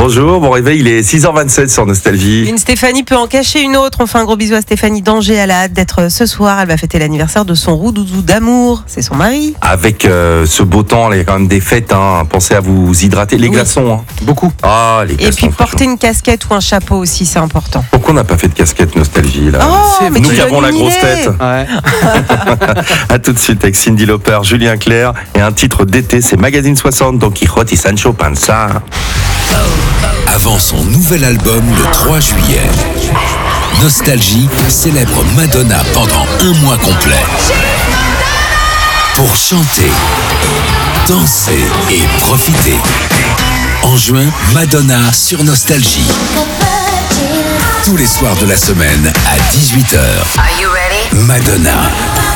Bonjour, bon réveil, il est 6h27 sur Nostalgie. Une Stéphanie peut en cacher une autre. On fait un gros bisou à Stéphanie d'Angers. Elle a hâte d'être ce soir. Elle va fêter l'anniversaire de son roux doudou d'amour. C'est son mari. Avec ce beau temps, il y a quand même des fêtes. Pensez à vous hydrater. Les glaçons, beaucoup. Ah, les glaçons. Et puis porter une casquette ou un chapeau aussi, c'est important. Pourquoi on n'a pas fait de casquette Nostalgie là? Mais nous tu qui avons la dois grosse tête. Ouais. À tout de suite avec Cyndi Lauper, Julien Clerc et un titre d'été, c'est Magazine 60, Don Quijote y Sancho Panza. Avant son nouvel album le 3 juillet, Nostalgie célèbre Madonna pendant un mois complet. Pour chanter, danser et profiter. En juin, Madonna sur Nostalgie. Tous les soirs de la semaine à 18h. Madonna.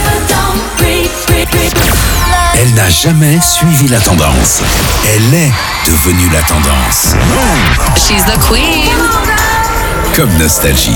Elle n'a jamais suivi la tendance. Elle est devenue la tendance. She's the queen. Comme Nostalgie.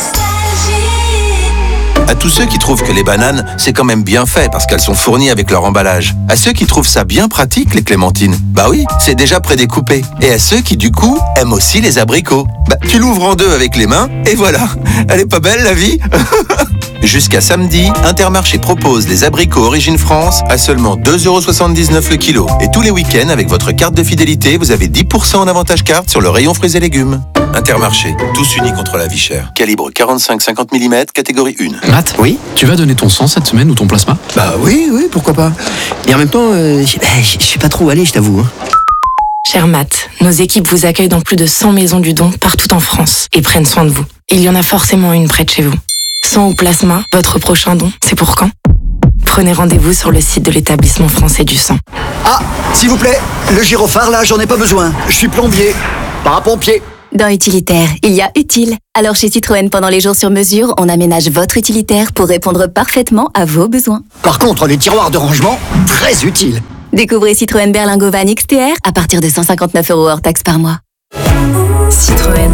À tous ceux qui trouvent que les bananes, c'est quand même bien fait parce qu'elles sont fournies avec leur emballage. À ceux qui trouvent ça bien pratique, les clémentines, bah oui, c'est déjà prédécoupé. Et à ceux qui, du coup, aiment aussi les abricots, bah tu l'ouvres en deux avec les mains et voilà. Elle est pas belle, la vie? Jusqu'à samedi, Intermarché propose des abricots Origine France à seulement 2,79€ le kilo. Et tous les week-ends, avec votre carte de fidélité, vous avez 10% en avantage carte sur le rayon fruits et légumes. Intermarché, tous unis contre la vie chère. Calibre 45-50 mm, catégorie 1. Matt, Oui. tu vas donner ton sang cette semaine ou ton plasma? Bah oui, pourquoi pas. Et en même temps, je sais pas trop où aller, je t'avoue. Cher Matt, nos équipes vous accueillent dans plus de 100 maisons du don partout en France et prennent soin de vous. Il y en a forcément une près de chez vous. Sang ou plasma, votre prochain don, c'est pour quand? Prenez rendez-vous sur le site de l'établissement français du sang. Ah, s'il vous plaît, le gyrophare là, j'en ai pas besoin. Je suis plombier, pas un pompier. Dans Utilitaire, il y a utile. Alors chez Citroën, pendant les jours sur mesure, on aménage votre utilitaire pour répondre parfaitement à vos besoins. Par contre, les tiroirs de rangement, très utiles. Découvrez Citroën Berlingo Van XTR à partir de 159€ hors taxe par mois. Citroën.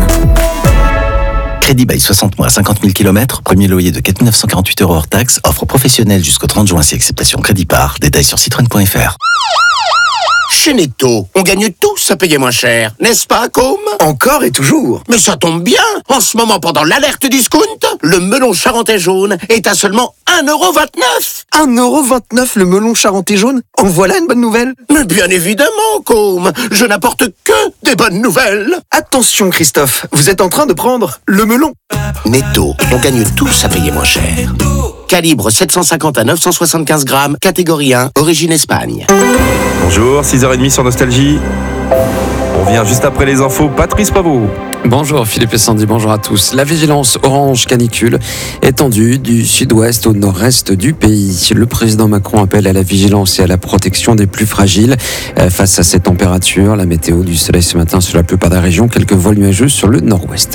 Crédit bail 60 mois, 50 000 km, premier loyer de 4 948€ hors taxe, offre professionnelle jusqu'au 30 juin si acceptation crédit par. Détails sur citroën.fr. Chez Netto, on gagne tous à payer moins cher, n'est-ce pas, Com? Encore et toujours. Mais ça tombe bien. En ce moment, pendant l'alerte discount, le melon charentais jaune est à seulement 1,29€. 1,29€ le melon charentais jaune. En voilà une bonne nouvelle. Mais bien évidemment, Com, je n'apporte que des bonnes nouvelles. Attention Christophe, vous êtes en train de prendre le melon. Netto, on gagne tous à payer moins cher. Calibre 750 à 975 grammes, catégorie 1, origine Espagne. Bonjour, 6h30 sur Nostalgie. On revient juste après les infos. Patrice Pavot. Bonjour Philippe et Sandy, bonjour à tous. La vigilance orange canicule étendue du sud-ouest au nord-est du pays. Le président Macron appelle à la vigilance et à la protection des plus fragiles. Face à ces températures, la météo du soleil ce matin sur la plupart des régions, quelques vols nuageux sur le nord-ouest.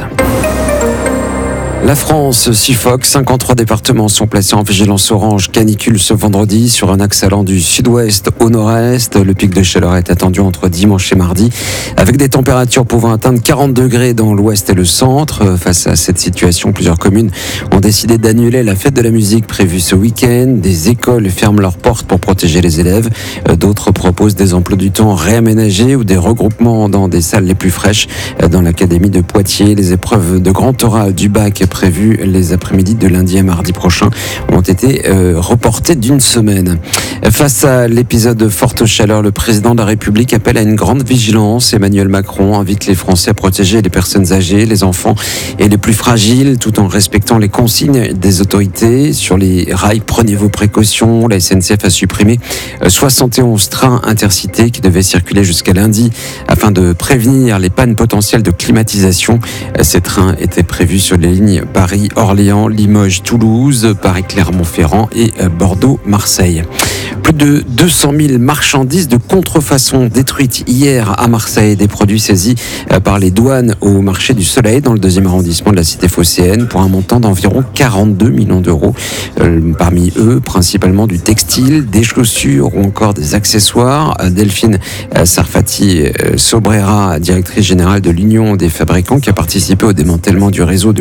La France suffoque. 53 départements sont placés en vigilance orange canicule ce vendredi sur un axe allant du sud-ouest au nord-est. Le pic de chaleur est attendu entre dimanche et mardi avec des températures pouvant atteindre 40 degrés dans l'ouest et le centre. Face à cette situation, plusieurs communes ont décidé d'annuler la fête de la musique prévue ce week-end. Des écoles ferment leurs portes pour protéger les élèves. D'autres proposent des emplois du temps réaménagés ou des regroupements dans des salles les plus fraîches. Dans l'académie de Poitiers, les épreuves de grand oral du bac prévues les après-midi de lundi à mardi prochain ont été reportées d'une semaine. Face à l'épisode de forte chaleur, le président de la République appelle à une grande vigilance. Emmanuel Macron invite les Français à protéger les personnes âgées, les enfants et les plus fragiles, tout en respectant les consignes des autorités. Sur les rails, prenez vos précautions. La SNCF a supprimé 71 trains intercités qui devaient circuler jusqu'à lundi afin de prévenir les pannes potentielles de climatisation. Ces trains étaient prévus sur les lignes Paris, Orléans, Limoges, Toulouse, Paris, Clermont-Ferrand et Bordeaux-Marseille. Plus de 200 000 marchandises de contrefaçon détruites hier à Marseille. Des produits saisis par les douanes au marché du Soleil dans le 2e arrondissement de la cité phocéenne pour un montant d'environ 42 millions d'euros. Parmi eux, principalement du textile, des chaussures ou encore des accessoires. Delphine Sarfati Sobrera, directrice générale de l'Union des fabricants qui a participé au démantèlement du réseau de contrefaçon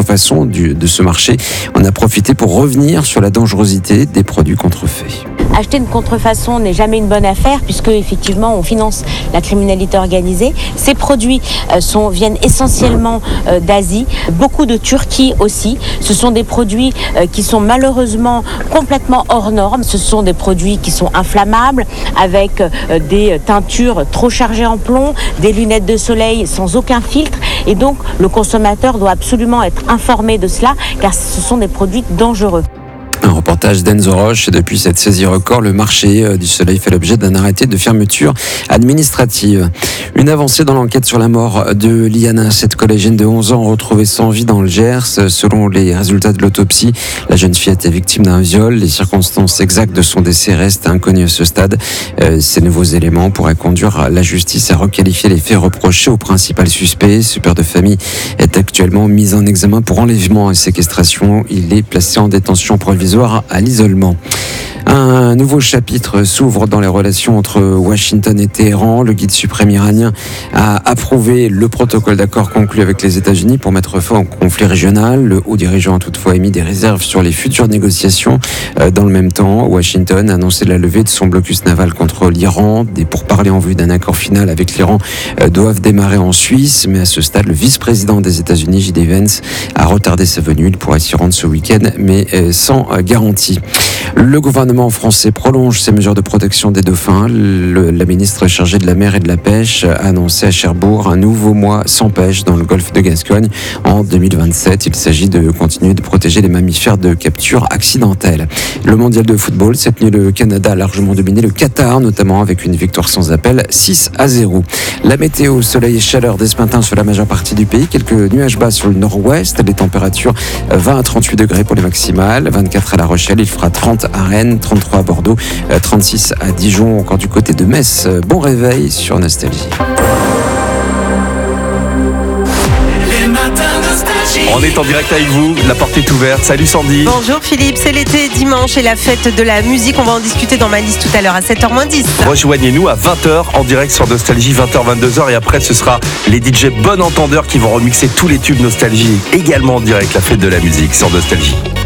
contrefaçon de ce marché en a profité pour revenir sur la dangerosité des produits contrefaits. Acheter une contrefaçon n'est jamais une bonne affaire puisque effectivement on finance la criminalité organisée. Ces produits viennent essentiellement d'Asie, beaucoup de Turquie aussi. Ce sont des produits qui sont malheureusement complètement hors normes. Ce sont des produits qui sont inflammables avec des teintures trop chargées en plomb, des lunettes de soleil sans aucun filtre. Et donc le consommateur doit absolument être informé de cela car ce sont des produits dangereux. Un reportage d'Enzo Roche. Depuis cette saisie record, le marché du soleil fait l'objet d'un arrêté de fermeture administrative. Une avancée dans l'enquête sur la mort de Liana, cette collégienne de 11 ans retrouvée sans vie dans le Gers. Selon les résultats de l'autopsie, la jeune fille était victime d'un viol. Les circonstances exactes de son décès restent inconnues à ce stade. Ces nouveaux éléments pourraient conduire la justice à requalifier les faits reprochés au principal suspect. Ce père de famille est actuellement mis en examen pour enlèvement et séquestration. Il est placé en détention provisoire à l'isolement. Un nouveau chapitre s'ouvre dans les relations entre Washington et Téhéran. Le guide suprême iranien a approuvé le protocole d'accord conclu avec les États-Unis pour mettre fin au conflit régional. Le haut dirigeant a toutefois émis des réserves sur les futures négociations. Dans le même temps, Washington a annoncé la levée de son blocus naval contre l'Iran. Des pourparlers en vue d'un accord final avec l'Iran doivent démarrer en Suisse. Mais à ce stade, le vice-président des États-Unis, J.D. Vance, a retardé sa venue. Il pourrait s'y rendre ce week-end, mais sans garantie. Le gouvernement français prolonge ses mesures de protection des dauphins. La ministre chargée de la mer et de la pêche a annoncé à Cherbourg un nouveau mois sans pêche dans le golfe de Gascogne en 2027. Il s'agit de continuer de protéger les mammifères de capture accidentelle. Le mondial de football, cette nuit, le Canada a largement dominé le Qatar, notamment avec une victoire sans appel 6-0. La météo, soleil et chaleur dès ce matin sur la majeure partie du pays. Quelques nuages bas sur le nord-ouest. Les températures 20 à 38 degrés pour les maximales. 24 à La Rochelle, il fera 30 à Rennes, 33 à Bordeaux, 36 à Dijon, encore du côté de Metz. Bon réveil sur Nostalgie. On est en direct avec vous, la porte est ouverte. Salut Sandy. Bonjour Philippe, c'est l'été, dimanche et la fête de la musique. On va en discuter dans ma liste tout à l'heure à 7h-10. Rejoignez-nous à 20h en direct sur Nostalgie, 20h-22h. Et après, ce sera les DJ bon entendeurs qui vont remixer tous les tubes Nostalgie. Également en direct, la fête de la musique sur Nostalgie.